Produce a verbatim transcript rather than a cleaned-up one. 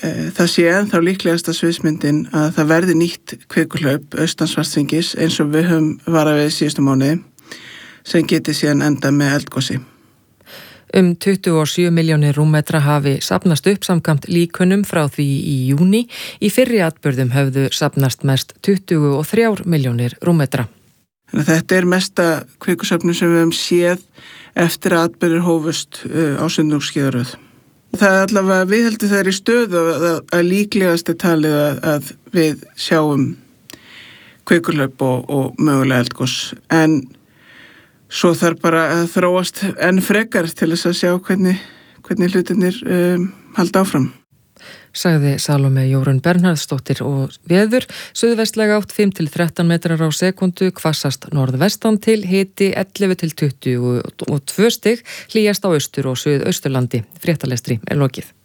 það sé ennþá líklegasta sviðsmyndin að það verði nýtt kvikuhlaup austan Svartsengi eins og við höfum varað við síðustu mánuði sem geti síðan enda með eldgosi. Um tuttugu og sjö milljónir rúmmetra hafi safnast upp samkvæmt líkunum frá því í júní. Í fyrri atburðum höfðu safnast mest tuttugu og þrjár milljónir rúmmetra. Þetta er mesta kvikusöfnun sem við höfum séð eftir að atburðir hófust á sunnudagsskeiðaröð. Það er allavega, við heldum það er í stöðu að, að líklegast er talið að, að við sjáum kvikuhlaup og, og mögulega eldgos. En svo þarf bara að þróast enn frekar til þess að sjá hvernig, hvernig hlutirnir um, halda áfram. Sagði Salome Jórunn Bernharðsdóttir og veður, suðvestlæga átt fimm til þrettán metrar á sekundu, hvassast norðvestan til, hiti ellefu til tuttugu og tvö stig, hlýjast á austur og suðausturlandi. Fréttalestri er lokið.